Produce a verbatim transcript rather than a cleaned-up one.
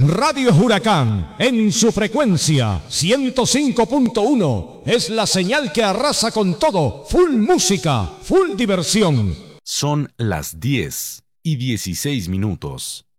Radio Huracán, en su frecuencia ciento cinco punto uno, es la señal que arrasa con todo. Full música, full diversión. Son las diez y dieciséis minutos.